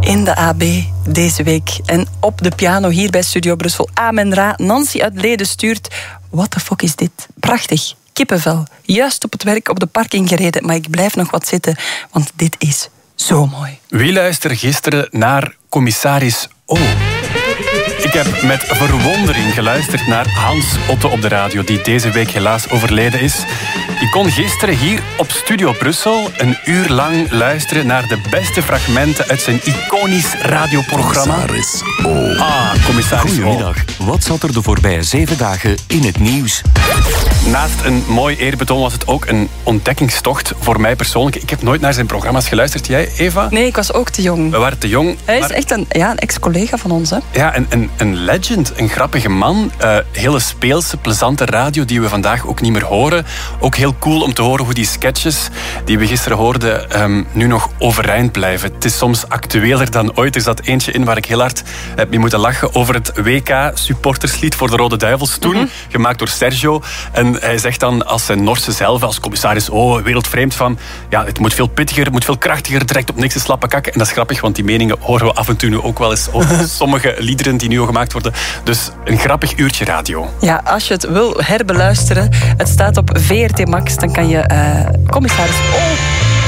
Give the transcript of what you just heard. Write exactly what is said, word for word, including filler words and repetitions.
In de A B deze week. En op de piano hier bij Studio Brussel. Amen Ra. Nancy uit Leden stuurt. What the fuck is dit? Prachtig. Kippenvel. Juist op het werk op de parking gereden. Maar ik blijf nog wat zitten. Want dit is zo mooi. Wie luisterde gisteren naar Commissaris O? Ik heb met verwondering geluisterd naar Hans Otte op de radio, die deze week helaas overleden is. Ik kon gisteren hier op Studio Brussel een uur lang luisteren naar de beste fragmenten uit zijn iconisch radioprogramma. Commissaris O. Ah, Commissaris O. Goedemiddag. Wat zat er de voorbije zeven dagen in het nieuws? Naast een mooi eerbetoon was het ook een ontdekkingstocht voor mij persoonlijk. Ik heb nooit naar zijn programma's geluisterd. Jij, Eva? Nee, ik was ook te jong. We waren te jong. Hij is maar... echt een, ja, een ex-collega van ons, hè? Ja, een, een, een legend, een grappige man. Uh, hele speelse, plezante radio die we vandaag ook niet meer horen. Ook heel cool om te horen hoe die sketches die we gisteren hoorden um, nu nog overeind blijven. Het is soms actueler dan ooit. Er zat eentje in waar ik heel hard heb mee moeten lachen over het W K-supporterslied voor de Rode Duivels toen, mm-hmm. gemaakt door Sergio. En hij zegt dan als zijn Norse zelf, als commissaris O, wereldvreemd van, ja, het moet veel pittiger, het moet veel krachtiger, direct op niks te slappe kakken. En dat is grappig, want die meningen horen we af en toe nu ook wel eens over sommige liederen die nu al gemaakt worden. Dus een grappig uurtje radio. Ja, als je het wil herbeluisteren, het staat op V R T Max, dan kan je uh, commissaris O